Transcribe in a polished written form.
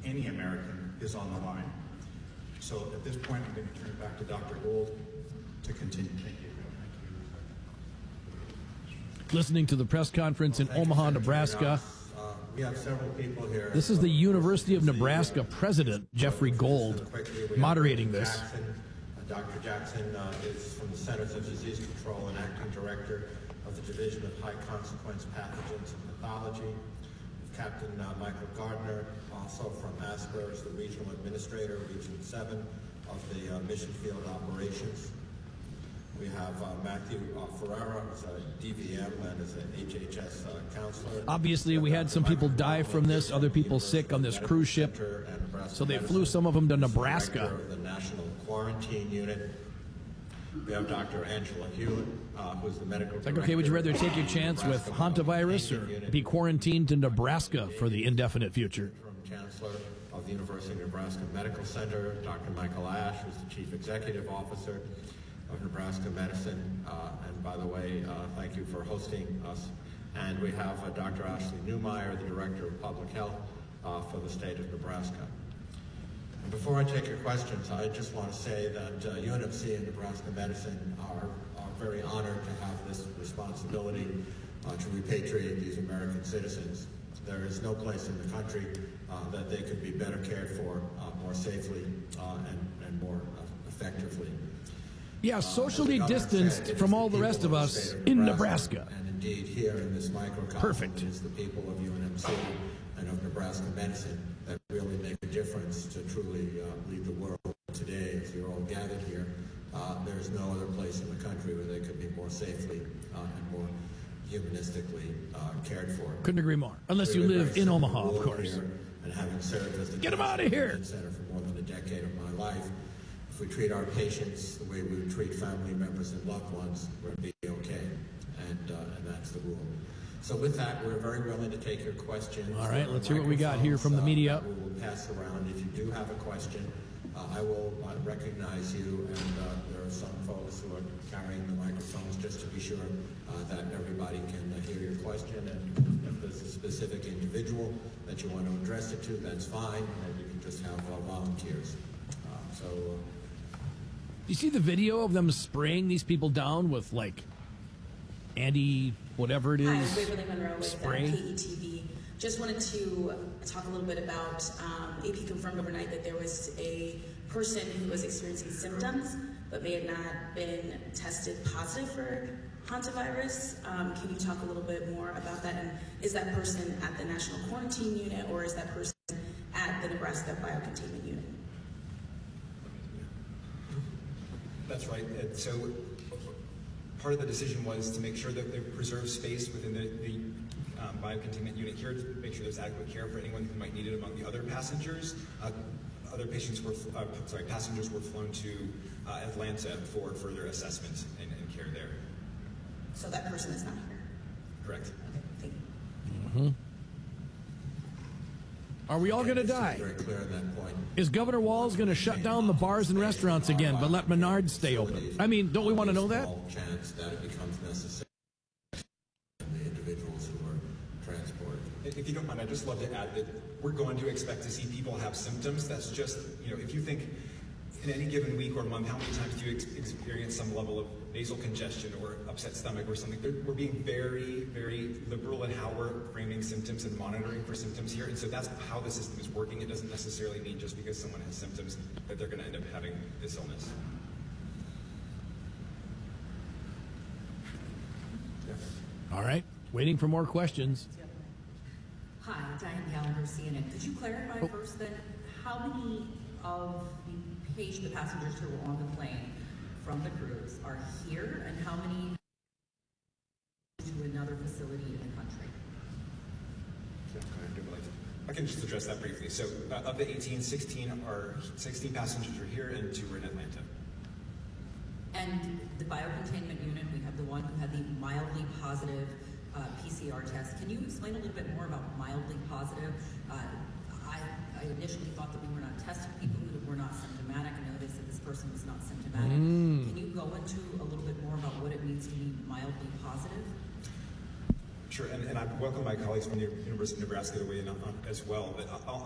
any American is on the line. So at this point, I'm going to turn it back to Dr. Gold to continue. Thank you. Listening to the press conference in Omaha, Nebraska. We have several people here. This is the University of Nebraska President, Jeffrey Gold, moderating this. Dr. Jackson is from the Centers of Disease Control and Acting Director of the Division of High Consequence Pathogens and Pathology. Captain Michael Gardner, also from ASPR, is the Regional Administrator, Region 7 of the Mission Field Operations. We have Matthew Ferrara, who's a DVM and is an HHS counselor. Obviously, we had some people die from this, other people sick on this cruise ship, so they flew some of them to Nebraska. The National Quarantine Unit. We have Dr. Angela Hewitt, who's the medical director. Like, okay, would you rather take your chance with hantavirus or be quarantined to Nebraska for the indefinite future? Chancellor of the University of Nebraska Medical Center, Dr. Michael Ash, who's the Chief Executive Officer of Nebraska Medicine, and by the way, thank you for hosting us. And we have Dr. Ashley Newmeyer, the Director of Public Health for the state of Nebraska. And before I take your questions, I just want to say that UNMC and Nebraska Medicine are very honored to have this responsibility to repatriate these American citizens. There is no place in the country that they could be better cared for, more safely, and more effectively. Yeah, socially distanced from all the rest of us in Nebraska. And indeed, here in this microcosm, perfect. It is the people of UNMC and of Nebraska Medicine that really make a difference to truly lead the world today. As you're all gathered here, there's no other place in the country where they could be more safely and more humanistically cared for. Couldn't agree more. Unless you live in Omaha, of course. And having served as the Get them out of here! Center for more than a decade of my life, if we treat our patients the way we would treat family members and loved ones, we'll be okay. And that's the rule. So with that, we're very willing to take your questions. All right, let's hear what we got here from the media. We will pass around. If you do have a question, I will recognize you, and there are some folks who are carrying the microphones just to be sure that everybody can hear your question. And if there's a specific individual that you want to address it to, that's fine. Or you can just have volunteers. You see the video of them spraying these people down with, like, whatever it is, Hi, I'm Waverly Monroe with spray? KETV. Just wanted to talk a little bit about, AP confirmed overnight that there was a person who was experiencing symptoms but may have not been tested positive for hantavirus. Can you talk a little bit more about that? And is that person at the National Quarantine Unit, or is that person at the Nebraska Biocontainment Unit? That's right. So part of the decision was to make sure that they preserve space within the biocontainment unit here to make sure there's adequate care for anyone who might need it among the other passengers. Passengers were flown to Atlanta for further assessment and care there. So that person is not here? Correct. Okay, thank you. Mm-hmm. Are we all going to die? Very clear on that point. Is Governor Walz going to shut down the bars and restaurants again, but let Menards stay open? I mean, don't we want to know that? Chance that it becomes necessary. The individuals who are transported. If you don't mind, I'd just love to add that we're going to expect to see people have symptoms. That's just, if you think in any given week or month, how many times do you experience some level of nasal congestion or upset stomach or something? We're being very, very liberal in how we're framing symptoms and monitoring for symptoms here. And so that's how the system is working. It doesn't necessarily mean just because someone has symptoms that they're going to end up having this illness. All right, waiting for more questions. Hi, Diane Gallagher, CNN. Could you clarify first then, how many of the passengers who were on the plane from the cruise are here, and how many to another facility in the country? I can just address that briefly. So of the 18, 16 passengers are here and 2 are in Atlanta. And the biocontainment unit, we have the one who had the mildly positive PCR test. Can you explain a little bit more about mildly positive? I initially thought that we were not testing people who were not symptomatic. I know they said this person was not symptomatic. Can you go into a little bit more about what it means to be mildly positive? Sure, and I welcome my colleagues from the University of Nebraska to weigh in on as well. But